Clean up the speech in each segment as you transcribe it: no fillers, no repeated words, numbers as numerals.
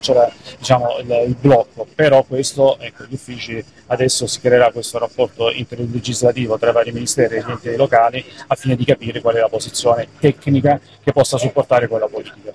c'era diciamo, il blocco, però questo, ecco, gli uffici adesso si creerà questo rapporto interlegislativo tra i vari ministeri e gli enti locali al fine di capire qual è la posizione tecnica che possa supportare quella politica.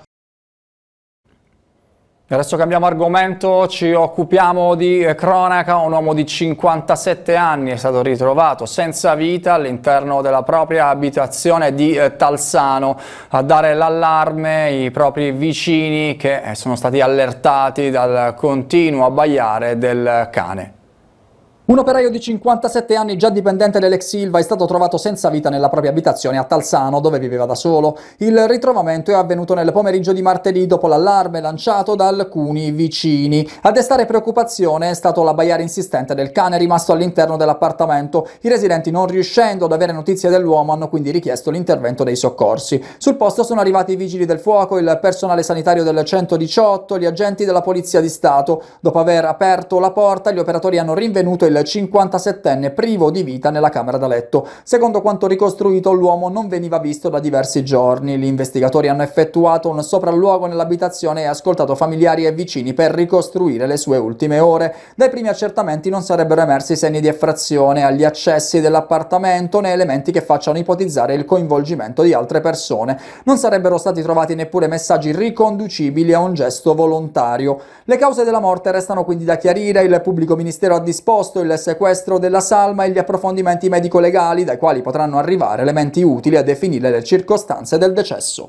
Adesso cambiamo argomento, ci occupiamo di cronaca. Un uomo di 57 anni è stato ritrovato senza vita all'interno della propria abitazione di Talsano. A dare l'allarme i propri vicini che sono stati allertati dal continuo abbaiare del cane. Un operaio di 57 anni, già dipendente dell'ex Ilva, è stato trovato senza vita nella propria abitazione a Talsano, dove viveva da solo. Il ritrovamento è avvenuto nel pomeriggio di martedì dopo l'allarme lanciato da alcuni vicini. A destare preoccupazione è stato l'abbaiare insistente del cane rimasto all'interno dell'appartamento. I residenti, non riuscendo ad avere notizie dell'uomo, hanno quindi richiesto l'intervento dei soccorsi. Sul posto sono arrivati i vigili del fuoco, il personale sanitario del 118, gli agenti della Polizia di Stato. Dopo aver aperto la porta, gli operatori hanno rinvenuto il 57enne privo di vita nella camera da letto. Secondo quanto ricostruito, l'uomo non veniva visto da diversi giorni. Gli investigatori hanno effettuato un sopralluogo nell'abitazione e ascoltato familiari e vicini per ricostruire le sue ultime ore. Dai primi accertamenti non sarebbero emersi segni di effrazione agli accessi dell'appartamento né elementi che facciano ipotizzare il coinvolgimento di altre persone. Non sarebbero stati trovati neppure messaggi riconducibili a un gesto volontario. Le cause della morte restano quindi da chiarire. Il pubblico ministero ha disposto il sequestro della salma e gli approfondimenti medico-legali, dai quali potranno arrivare elementi utili a definire le circostanze del decesso.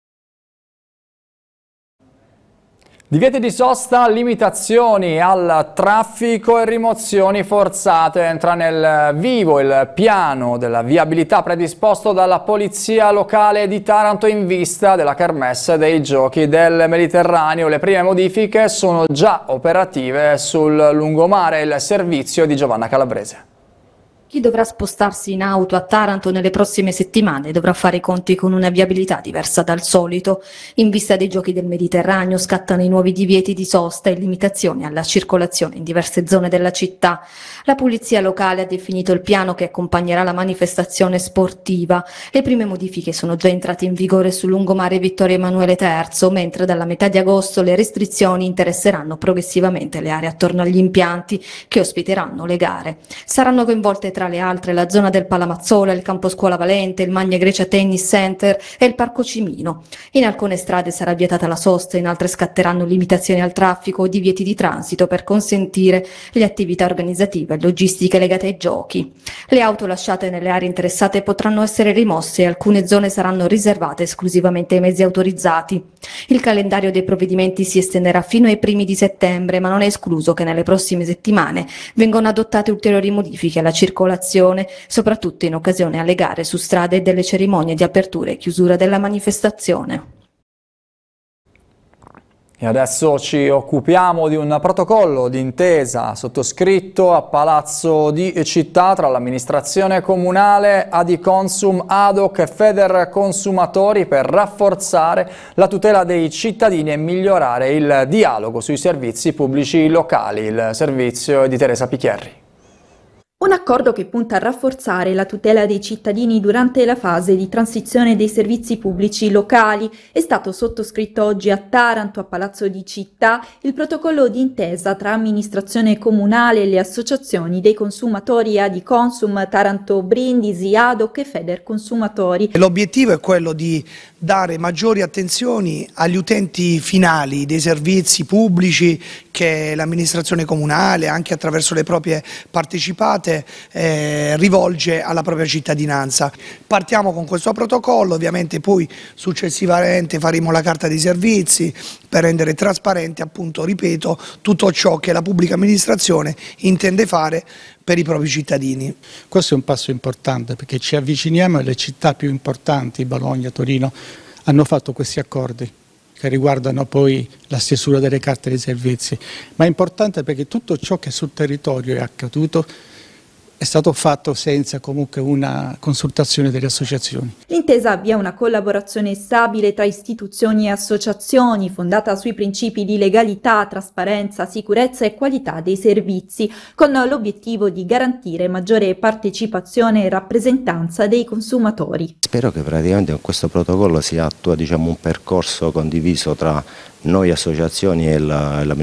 Divieti di sosta, limitazioni al traffico e rimozioni forzate. Entra nel vivo il piano della viabilità predisposto dalla Polizia Locale di Taranto in vista della kermesse dei Giochi del Mediterraneo. Le prime modifiche sono già operative sul lungomare, il servizio di Giovanna Calabrese. Chi dovrà spostarsi in auto a Taranto nelle prossime settimane dovrà fare i conti con una viabilità diversa dal solito. In vista dei Giochi del Mediterraneo scattano i nuovi divieti di sosta e limitazioni alla circolazione in diverse zone della città. La Polizia Locale ha definito il piano che accompagnerà la manifestazione sportiva. Le prime modifiche sono già entrate in vigore sul lungomare Vittorio Emanuele III, mentre dalla metà di agosto le restrizioni interesseranno progressivamente le aree attorno agli impianti che ospiteranno le gare. Saranno coinvolte tra le altre la zona del Palamazzola, il campo scuola Valente, il Magna Grecia Tennis Center e il Parco Cimino. In alcune strade sarà vietata la sosta, in altre scatteranno limitazioni al traffico o divieti di transito per consentire le attività organizzative e logistiche legate ai giochi. Le auto lasciate nelle aree interessate potranno essere rimosse e alcune zone saranno riservate esclusivamente ai mezzi autorizzati. Il calendario dei provvedimenti si estenderà fino ai primi di settembre, ma non è escluso che nelle prossime settimane vengano adottate ulteriori modifiche alla circolazione, soprattutto in occasione alle gare su strade e delle cerimonie di apertura e chiusura della manifestazione. E adesso ci occupiamo di un protocollo d'intesa sottoscritto a Palazzo di Città tra l'amministrazione comunale, Adiconsum, ADOC e Federconsumatori per rafforzare la tutela dei cittadini e migliorare il dialogo sui servizi pubblici locali. Il servizio è di Teresa Picchierri. Un accordo che punta a rafforzare la tutela dei cittadini durante la fase di transizione dei servizi pubblici locali è stato sottoscritto oggi a Taranto, a Palazzo di Città, il protocollo d'intesa tra amministrazione comunale e le associazioni dei consumatori Adiconsum, Taranto Brindisi, ADOC e Federconsumatori. L'obiettivo è quello di dare maggiori attenzioni agli utenti finali dei servizi pubblici che l'amministrazione comunale, anche attraverso le proprie partecipate, rivolge alla propria cittadinanza. Partiamo con questo protocollo, ovviamente poi successivamente faremo la carta dei servizi per rendere trasparente, appunto, ripeto, tutto ciò che la pubblica amministrazione intende fare per i propri cittadini. Questo è un passo importante perché ci avviciniamo alle città più importanti, Bologna, Torino, hanno fatto questi accordi che riguardano poi la stesura delle carte dei servizi, ma è importante perché tutto ciò che sul territorio è accaduto è stato fatto senza comunque una consultazione delle associazioni. L'intesa avvia una collaborazione stabile tra istituzioni e associazioni, fondata sui principi di legalità, trasparenza, sicurezza e qualità dei servizi, con l'obiettivo di garantire maggiore partecipazione e rappresentanza dei consumatori. Spero che praticamente con questo protocollo si attua un percorso condiviso tra noi associazioni e l'amministrazione